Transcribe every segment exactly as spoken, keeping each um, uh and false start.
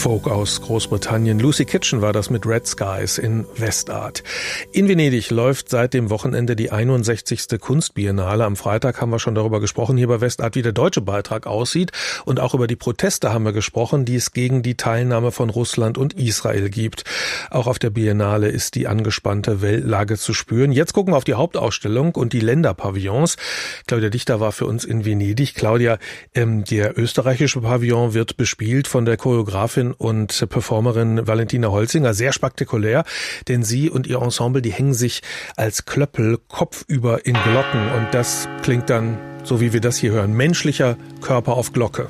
Folk aus Großbritannien. Lucy Kitchen war das mit Red Skies in Westart. In Venedig läuft seit dem Wochenende die einundsechzigste Kunstbiennale. Am Freitag haben wir schon darüber gesprochen, hier bei Westart, wie der deutsche Beitrag aussieht. Und auch über die Proteste haben wir gesprochen, die es gegen die Teilnahme von Russland und Israel gibt. Auch auf der Biennale ist die angespannte Weltlage zu spüren. Jetzt gucken wir auf die Hauptausstellung und die Länderpavillons. Claudia Dichter war für uns in Venedig. Claudia, ähm, der österreichische Pavillon wird bespielt von der Choreografin und Performerin Valentina Holzinger. Sehr spektakulär, denn sie und ihr Ensemble, die hängen sich als Klöppel kopfüber in Glocken. Und das klingt dann, so wie wir das hier hören, menschlicher Körper auf Glocke.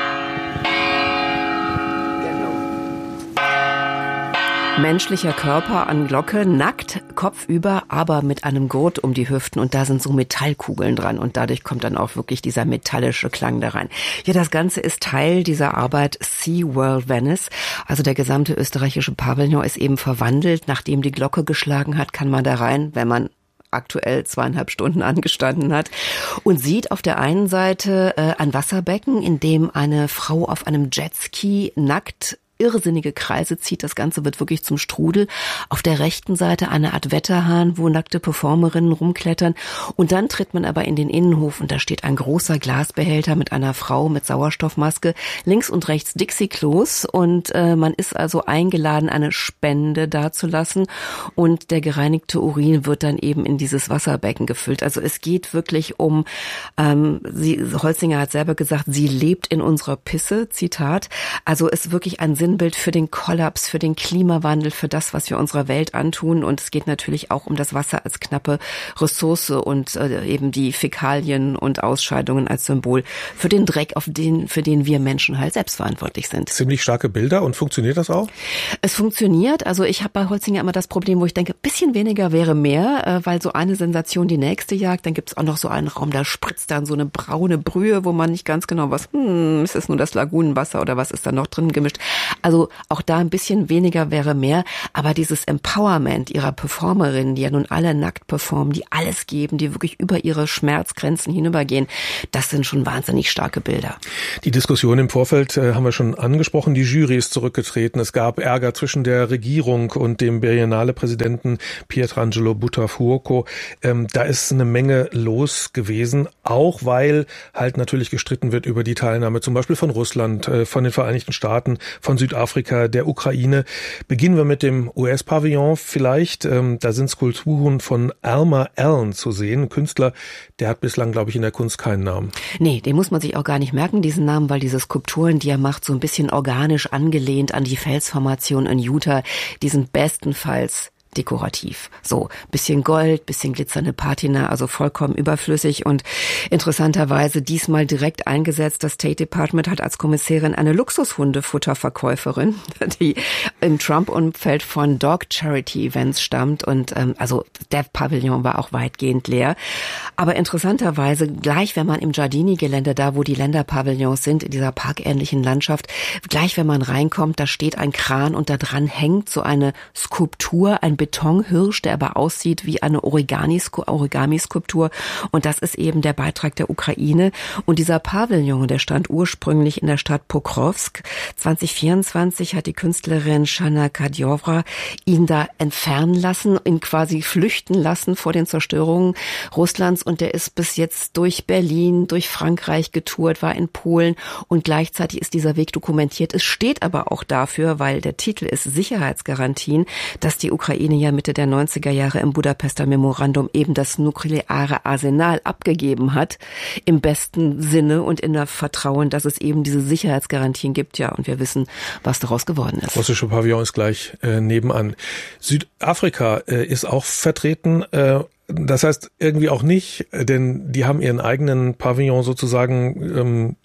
Menschlicher Körper an Glocke, nackt, kopfüber, aber mit einem Gurt um die Hüften und da sind so Metallkugeln dran und dadurch kommt dann auch wirklich dieser metallische Klang da rein. Ja, das Ganze ist Teil dieser Arbeit Sea World Venice, also der gesamte österreichische Pavillon ist eben verwandelt. Nachdem die Glocke geschlagen hat, kann man da rein, wenn man aktuell zweieinhalb Stunden angestanden hat und sieht auf der einen Seite äh, ein Wasserbecken, in dem eine Frau auf einem Jetski nackt irrsinnige Kreise zieht. Das Ganze wird wirklich zum Strudel. Auf der rechten Seite eine Art Wetterhahn, wo nackte Performerinnen rumklettern. Und dann tritt man aber in den Innenhof und da steht ein großer Glasbehälter mit einer Frau mit Sauerstoffmaske. Links und rechts Dixie-Klos und äh, man ist also eingeladen, eine Spende dazulassen. Und der gereinigte Urin wird dann eben in dieses Wasserbecken gefüllt. Also es geht wirklich um, ähm, sie, Holzinger hat selber gesagt, sie lebt in unserer Pisse, Zitat. Also es ist wirklich ein Sinnbild für den Kollaps, für den Klimawandel, für das, was wir unserer Welt antun. Und es geht natürlich auch um das Wasser als knappe Ressource und äh, eben die Fäkalien und Ausscheidungen als Symbol für den Dreck, auf den, für den wir Menschen halt selbst verantwortlich sind. Ziemlich starke Bilder. Und funktioniert das auch? Es funktioniert. Also ich habe bei Holzinger immer das Problem, wo ich denke, bisschen weniger wäre mehr, äh, weil so eine Sensation die nächste jagt. Dann gibt es auch noch so einen Raum, da spritzt dann so eine braune Brühe, wo man nicht ganz genau was, hm, ist es nur das Lagunenwasser oder was ist da noch drin gemischt? Also auch da ein bisschen weniger wäre mehr, aber dieses Empowerment ihrer Performerinnen, die ja nun alle nackt performen, die alles geben, die wirklich über ihre Schmerzgrenzen hinübergehen, das sind schon wahnsinnig starke Bilder. Die Diskussion im Vorfeld äh, haben wir schon angesprochen. Die Jury ist zurückgetreten. Es gab Ärger zwischen der Regierung und dem Biennale-Präsidenten Pietrangelo Buttafuoco. Ähm, da ist eine Menge los gewesen, auch weil halt natürlich gestritten wird über die Teilnahme zum Beispiel von Russland, äh, von den Vereinigten Staaten, von Südafrika, der Ukraine. Beginnen wir mit dem U S-Pavillon vielleicht. Ähm, da sind Skulpturen von Elmer Allen zu sehen. Ein Künstler, der hat bislang, glaube ich, in der Kunst keinen Namen. Nee, den muss man sich auch gar nicht merken, diesen Namen, weil diese Skulpturen, die er macht, so ein bisschen organisch angelehnt an die Felsformation in Utah, die sind bestenfalls dekorativ. So, bisschen Gold, bisschen glitzernde Patina, also vollkommen überflüssig und interessanterweise diesmal direkt eingesetzt. Das State Department hat als Kommissärin eine Luxushundefutterverkäuferin, die im Trump-Umfeld von Dog Charity Events stammt und ähm, also der Pavillon war auch weitgehend leer. Aber interessanterweise, gleich wenn man im Giardini-Gelände, da wo die Länderpavillons sind, in dieser parkähnlichen Landschaft, gleich wenn man reinkommt, da steht ein Kran und da dran hängt so eine Skulptur, ein Betonhirsch, der aber aussieht wie eine Origami-Skulptur. Und das ist eben der Beitrag der Ukraine. Und dieser Pavillon, der stand ursprünglich in der Stadt Pokrovsk. zwanzig vierundzwanzig hat die Künstlerin Shana Kadiovra ihn da entfernen lassen, ihn quasi flüchten lassen vor den Zerstörungen Russlands. Und der ist bis jetzt durch Berlin, durch Frankreich getourt, war in Polen. Und gleichzeitig ist dieser Weg dokumentiert. Es steht aber auch dafür, weil der Titel ist Sicherheitsgarantien, dass die Ukraine ja Mitte der neunziger Jahre im Budapester Memorandum eben das nukleare Arsenal abgegeben hat, im besten Sinne und in der Vertrauen, dass es eben diese Sicherheitsgarantien gibt. Ja, und wir wissen, was daraus geworden ist. Russische Pavillon ist gleich äh, nebenan. Südafrika äh, ist auch vertreten. Äh, das heißt irgendwie auch nicht, denn die haben ihren eigenen Pavillon sozusagen ähm,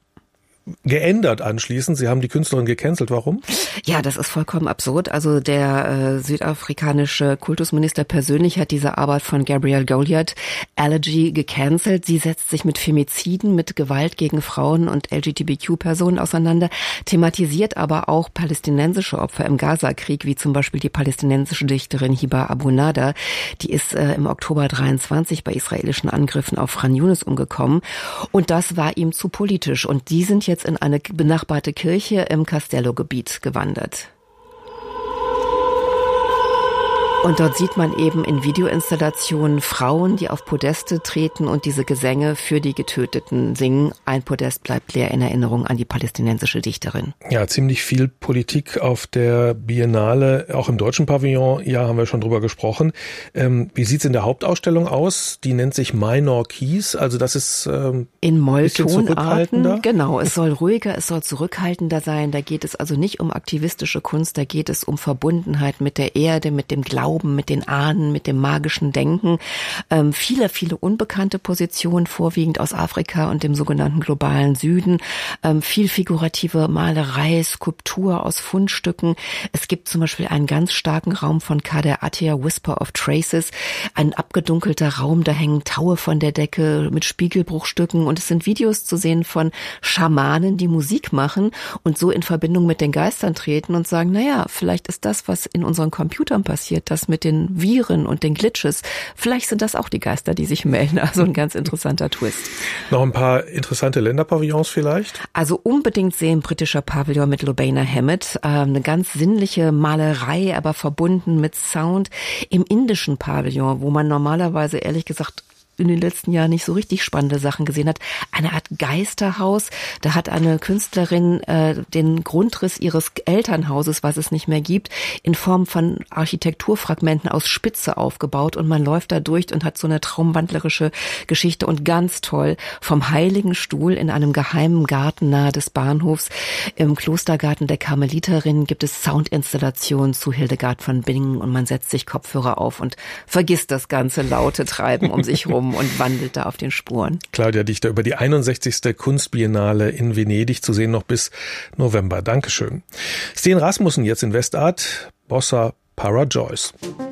geändert anschließend. Sie haben die Künstlerin gecancelt. Warum? Ja, das ist vollkommen absurd. Also der äh, südafrikanische Kultusminister persönlich hat diese Arbeit von Gabrielle Goliath, Allergy, gecancelt. Sie setzt sich mit Femiziden, mit Gewalt gegen Frauen und L G B T Q-Personen auseinander, thematisiert aber auch palästinensische Opfer im Gaza-Krieg, wie zum Beispiel die palästinensische Dichterin Hiba Abu Nada. Die ist äh, im Oktober dreiundzwanzig bei israelischen Angriffen auf Khan Yunis umgekommen. Und das war ihm zu politisch. Und die sind jetzt jetzt in eine benachbarte Kirche im Castello-Gebiet gewandert. Und dort sieht man eben in Videoinstallationen Frauen, die auf Podeste treten und diese Gesänge für die Getöteten singen. Ein Podest bleibt leer in Erinnerung an die palästinensische Dichterin. Ja, ziemlich viel Politik auf der Biennale, auch im deutschen Pavillon. Ja, haben wir schon drüber gesprochen. Ähm, wie sieht's in der Hauptausstellung aus? Die nennt sich Minor Keys. Also das ist ähm, in Molltonarten. Genau, es soll ruhiger, es soll zurückhaltender sein. Da geht es also nicht um aktivistische Kunst, da geht es um Verbundenheit mit der Erde, mit dem Glauben, mit den Ahnen, mit dem magischen Denken. Ähm, viele, viele unbekannte Positionen, vorwiegend aus Afrika und dem sogenannten globalen Süden. Ähm, viel figurative Malerei, Skulptur aus Fundstücken. Es gibt zum Beispiel einen ganz starken Raum von Kader Attia, Whisper of Traces. Ein abgedunkelter Raum, da hängen Taue von der Decke mit Spiegelbruchstücken. Und es sind Videos zu sehen von Schamanen, die Musik machen und so in Verbindung mit den Geistern treten und sagen, naja, vielleicht ist das, was in unseren Computern passiert, das mit den Viren und den Glitches, vielleicht sind das auch die Geister, die sich melden. Also ein ganz interessanter Twist. Noch ein paar interessante Länderpavillons vielleicht? Also unbedingt sehen, britischer Pavillon mit Lubaina Hammett. Äh, eine ganz sinnliche Malerei, aber verbunden mit Sound. Im indischen Pavillon, wo man normalerweise ehrlich gesagt in den letzten Jahren nicht so richtig spannende Sachen gesehen hat. Eine Art Geisterhaus. Da hat eine Künstlerin äh, den Grundriss ihres Elternhauses, was es nicht mehr gibt, in Form von Architekturfragmenten aus Spitze aufgebaut und man läuft da durch und hat so eine traumwandlerische Geschichte und ganz toll vom Heiligen Stuhl in einem geheimen Garten nahe des Bahnhofs. Im Klostergarten der Karmeliterinnen gibt es Soundinstallationen zu Hildegard von Bingen und man setzt sich Kopfhörer auf und vergisst das ganze laute Treiben um sich rum und wandelt da auf den Spuren. Claudia Dichter über die einundsechzigste Kunstbiennale in Venedig, zu sehen noch bis November. Dankeschön. Sten Rasmussen jetzt in Westart, Bossa Para Joyce.